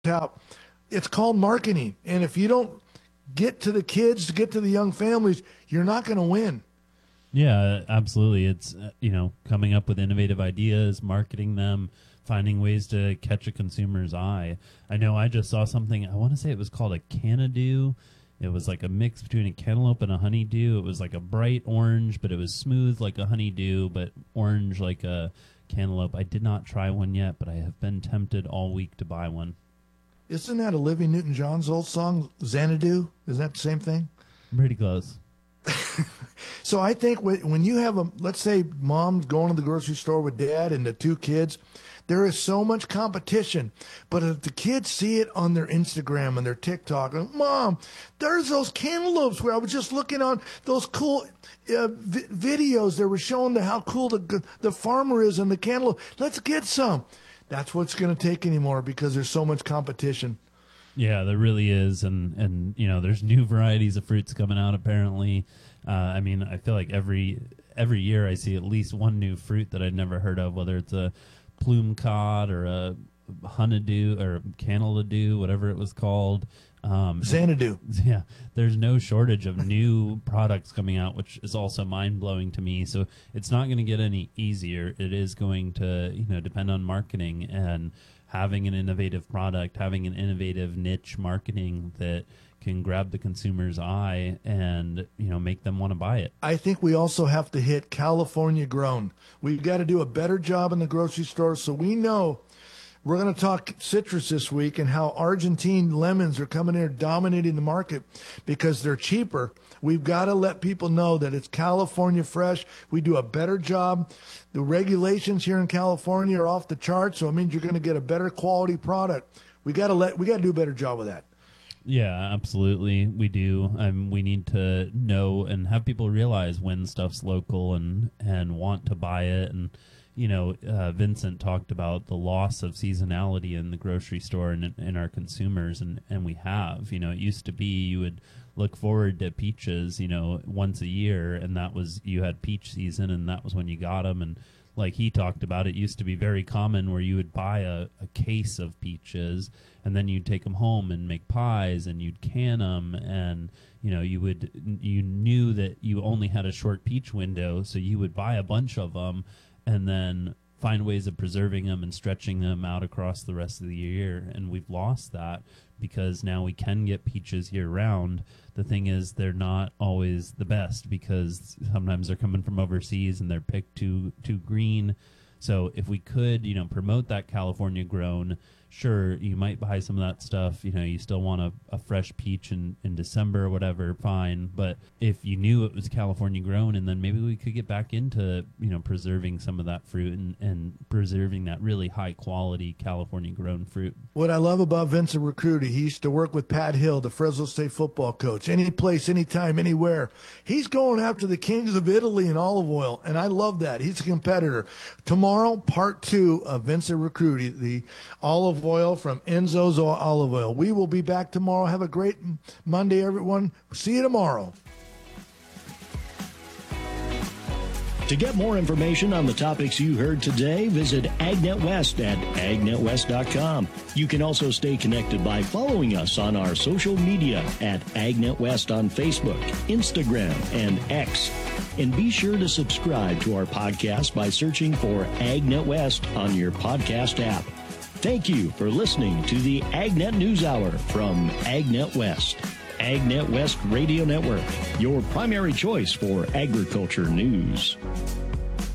out. It's called marketing. And if you don't get to the kids, to get to the young families, you're not going to win. Yeah, absolutely. It's, coming up with innovative ideas, marketing them, finding ways to catch a consumer's eye. I know I just saw something, I want to say it was called a Canadoo. It was like a mix between a cantaloupe and a honeydew. It was like a bright orange, but it was smooth like a honeydew, but orange like a cantaloupe. I did not try one yet, but I have been tempted all week to buy one. Isn't that Olivia Newton-John's old song, Xanadu? Is that the same thing? Pretty close. So I think when you have let's say mom's going to the grocery store with dad and the two kids, there is so much competition. But if the kids see it on their Instagram and their TikTok, and, Mom, there's those cantaloupes where I was just looking on those cool videos. They were showing how cool the farmer is and the cantaloupe. Let's get some. That's what it's going to take anymore because there's so much competition. Yeah, there really is, and there's new varieties of fruits coming out apparently. I feel like every year I see at least one new fruit that I'd never heard of, whether it's a plume cod or a honeydew or cantaloupe, whatever it was called. Xanadu. Yeah, there's no shortage of new products coming out, which is also mind-blowing to me. So it's not going to get any easier. It is going to, depend on marketing and having an innovative product, having an innovative niche marketing that can grab the consumer's eye and, make them want to buy it. I think we also have to hit California grown. We've got to do a better job in the grocery store so we know. We're going to talk citrus this week and how Argentine lemons are coming in dominating the market because they're cheaper. We've got to let people know that it's California fresh. We do a better job. The regulations here in California are off the charts, so it means you're going to get a better quality product. We got to do a better job with that. Yeah, absolutely. We do. We need to know and have people realize when stuff's local and want to buy it. And Vincent talked about the loss of seasonality in the grocery store and in our consumers, and we have. It used to be you would look forward to peaches, once a year, and that was, you had peach season, and that was when you got them. And like he talked about, it used to be very common where you would buy a case of peaches, and then you'd take them home and make pies, and you'd can them, and you knew that you only had a short peach window, so you would buy a bunch of them and then find ways of preserving them and stretching them out across the rest of the year. And we've lost that because now we can get peaches year-round. The thing is, they're not always the best because sometimes they're coming from overseas and they're picked too green. So if we could, promote that California grown, sure, you might buy some of that stuff. You still want a fresh peach in December or whatever, fine. But if you knew it was California grown, and then maybe we could get back into, preserving some of that fruit and preserving that really high quality California grown fruit. What I love about Vincent Recruity, he used to work with Pat Hill, the Fresno State football coach. Any place, anytime, anywhere. He's going after the kings of Italy in olive oil, and I love that. He's a competitor. Tomorrow, part 2 of Vincent Recruity, the olive oil from Enzo's Olive Oil. We will be back tomorrow. Have a great Monday, everyone. See you tomorrow. To get more information on the topics you heard today, visit AgNet West at agnetwest.com. You can also stay connected by following us on our social media at AgNet West on Facebook, Instagram, and X. And be sure to subscribe to our podcast by searching for AgNet West on your podcast app. Thank you for listening to the AgNet News Hour from AgNet West. AgNet West Radio Network, your primary choice for agriculture news.